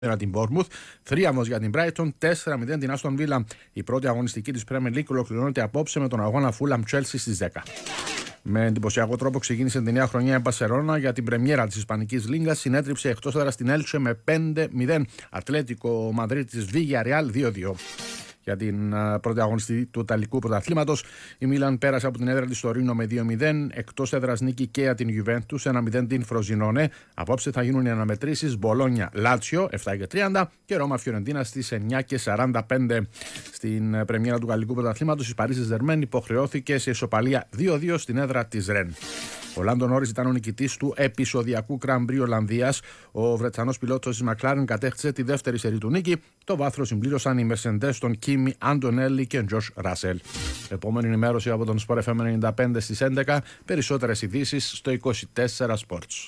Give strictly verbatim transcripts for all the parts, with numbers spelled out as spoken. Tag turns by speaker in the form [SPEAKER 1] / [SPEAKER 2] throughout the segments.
[SPEAKER 1] την Bournemouth, θρίαμβος για την Brighton, τέσσερα μηδέν την Aston Villa. Η πρώτη αγωνιστική της Premier League ολοκληρώνεται απόψε με τον αγώνα Fulham Chelsea στις δέκα. Με εντυπωσιακό τρόπο ξεκίνησε τη νέα χρονιά η Μπαρσελόνα για την πρεμιέρα της Ισπανικής Λίγκας. Συνέτριψε εκτός έδρας στην Έλτσε με πέντε μηδέν. Ατλέτικο Μαδρίτης Villarreal δύο δύο. Για την uh, πρώτη αγωνιστή του Ιταλικού Πρωταθλήματος, η Μίλαν πέρασε από την έδρα της στο Ρήνο με δύο μηδέν. Εκτός έδρας νίκη και για την Juventus ένα μηδέν την Φροζινόνε. Απόψε θα γίνουν οι αναμετρήσεις Μπολόνια Λάτσιο επτά και τριάντα και Ρώμα Φιωρεντίνα στις εννιά και σαράντα πέντε. Στην uh, πρεμιέρα του Γαλλικού Πρωταθλήματος, η Παρί Σεν-Ζερμέν υποχρεώθηκε σε ισοπαλία δύο δύο στην έδρα της Ρεν. Ο Λάντο Νόρις ήταν ο νικητής του επεισοδιακού Grand Prix Ολλανδίας. Ο Βρετανός πιλότος της McLaren κατέκτησε τη δεύτερη σερί του νίκη. Το βάθρο συμπλήρωσαν οι Mercedes των Κίμι Αντωνέλη και Τζος Ράσελ. Επόμενη ενημέρωση από τον Sport εφ εμ ενενήντα πέντε στις έντεκα. Περισσότερες ειδήσεις στο είκοσι τέσσερα Sports.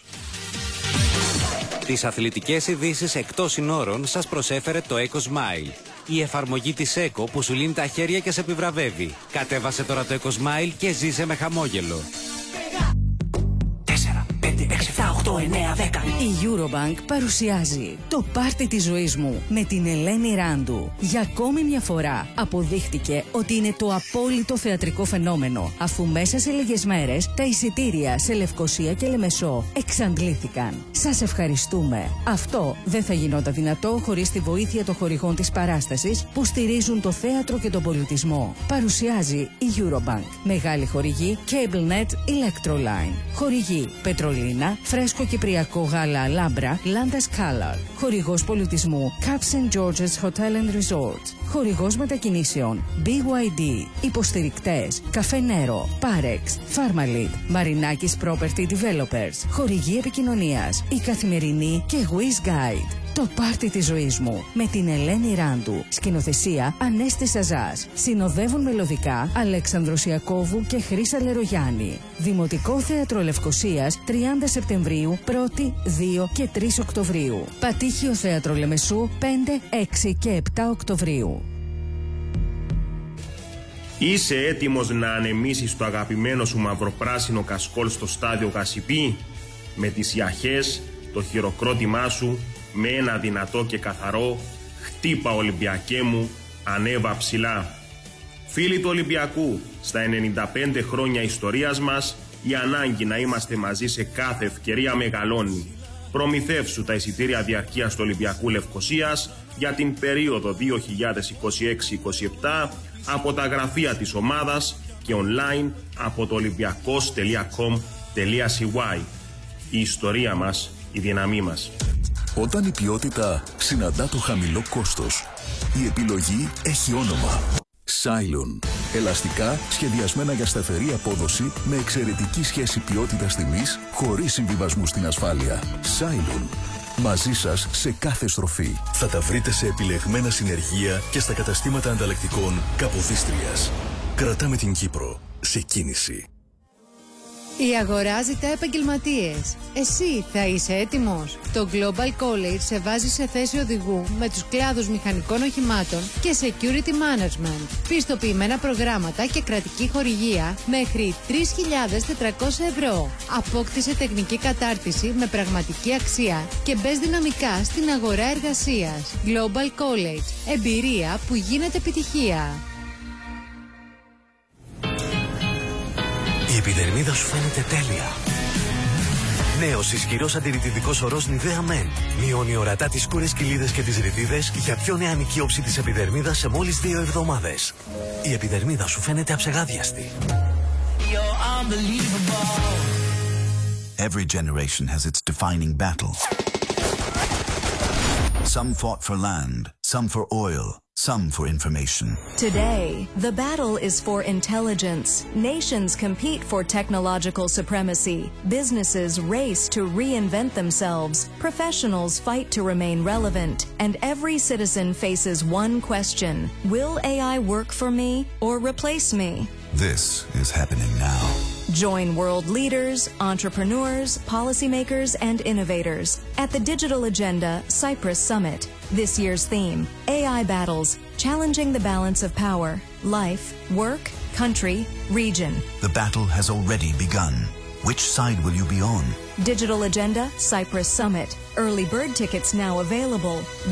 [SPEAKER 2] Τις αθλητικές ειδήσεις εκτός συνόρων σας προσέφερε το EcoSmile. Η εφαρμογή της Eco που σου λύνει τα χέρια και σε επιβραβεύει. Κατέβασε τώρα το EcoSmile και ζήσε με χαμόγελο.
[SPEAKER 3] Η Eurobank παρουσιάζει το πάρτι της ζωής μου με την Ελένη Ράντου. Για ακόμη μια φορά αποδείχτηκε ότι είναι το απόλυτο θεατρικό φαινόμενο, αφού μέσα σε λίγες μέρες τα εισιτήρια σε Λευκοσία και Λεμεσό εξαντλήθηκαν. Σας ευχαριστούμε. Αυτό δεν θα γινόταν δυνατό χωρίς τη βοήθεια των χορηγών της παράστασης που στηρίζουν το θέατρο και τον πολιτισμό. Παρουσιάζει η Eurobank. Μεγάλη χορηγή CableNet Electroline. Χορηγή Πετρολίνα, Φρέσκο Κυπριακό Γάλα Λάμπρα, Landas Color. Χορηγός πολιτισμού Caps and George's Hotel and Resorts. Χορηγός μετακινήσεων μπι γουάι ντι. Υποστηρικτές Καφέ Νέρο, Parex, Pharmalid, Μαρινάκης Property Developers. Χορηγή επικοινωνίας Η Καθημερινή και Wiz Guide. Το πάρτι της ζωής μου με την Ελένη Ράντου. Σκηνοθεσία Ανέστη Σαζάς. Συνοδεύουν μελωδικά Αλέξανδρος Ιακώβου και Χρύσα Λερογιάννη. Δημοτικό Θέατρο Λευκοσίας τριάντα Σεπτεμβρίου, πρώτη, δύο και τρεις Οκτωβρίου. Πατήχιο Θέατρο Λεμεσού πέντε, έξι και επτά Οκτωβρίου.
[SPEAKER 4] Είσαι έτοιμος να ανεμίσεις το αγαπημένο σου μαυροπράσινο κασκόλ στο στάδιο Γασιπί? Με τις ιαχές, το χειροκρότημά σου, με ένα δυνατό και καθαρό «Χτύπα Ολυμπιακέ μου, ανέβα ψηλά». Φίλοι του Ολυμπιακού, στα ενενήντα πέντε χρόνια ιστορίας μας, η ανάγκη να είμαστε μαζί σε κάθε ευκαιρία μεγαλώνει. Προμηθεύσου τα εισιτήρια διαρκείας του Ολυμπιακού Λευκοσίας για την περίοδο δύο χιλιάδες είκοσι έξι είκοσι επτά από τα γραφεία της ομάδας και online από το olympiakos τελεία com τελεία σι γουάι. Η ιστορία μας, η δύναμή μας.
[SPEAKER 5] Όταν η ποιότητα συναντά το χαμηλό κόστος, η επιλογή έχει όνομα. Cylon. Ελαστικά σχεδιασμένα για σταθερή απόδοση με εξαιρετική σχέση ποιότητας-τιμής χωρίς συμβιβασμού στην ασφάλεια. Cylon. Μαζί σας σε κάθε στροφή. Θα τα βρείτε σε επιλεγμένα συνεργεία και στα καταστήματα ανταλλακτικών Καποδίστριας. Κρατάμε την Κύπρο σε κίνηση.
[SPEAKER 6] Η αγορά ζητά επαγγελματίες. Εσύ θα είσαι έτοιμος? Το Global College σε βάζει σε θέση οδηγού με τους κλάδους μηχανικών οχημάτων και Security Management. Πιστοποιημένα προγράμματα και κρατική χορηγία μέχρι τρεις χιλιάδες τετρακόσια ευρώ. Απόκτησε τεχνική κατάρτιση με πραγματική αξία και μπες δυναμικά στην αγορά εργασίας. Global College. Εμπειρία που γίνεται επιτυχία.
[SPEAKER 7] Η επιδερμίδα σου φαίνεται τέλεια. Νέος ισχυρός αντιρρητητικός ορός Nivea Men. Μειώνει ορατά τις σκούρες κοιλίδες και τις ρητίδες για πιο νεανική όψη της επιδερμίδας σε μόλις δύο εβδομάδες. Η επιδερμίδα σου φαίνεται αψεγάδιαστη.
[SPEAKER 8] Every generation has its defining battle. Some fought for land, some for oil, some for information.
[SPEAKER 9] Today, the battle is for intelligence. Nations compete for technological supremacy. Businesses race to reinvent themselves. Professionals fight to remain relevant. And every citizen faces one question: will A I work for me or replace me?
[SPEAKER 8] This is happening now.
[SPEAKER 9] Join world leaders, entrepreneurs, policymakers, and innovators at the Digital Agenda Cyprus Summit. This year's theme, A I Battles, Challenging the Balance of Power, Life, Work, Country, Region.
[SPEAKER 8] The battle has already begun. Which side will you be on?
[SPEAKER 9] Digital Agenda, Cyprus Summit. Early bird tickets now available.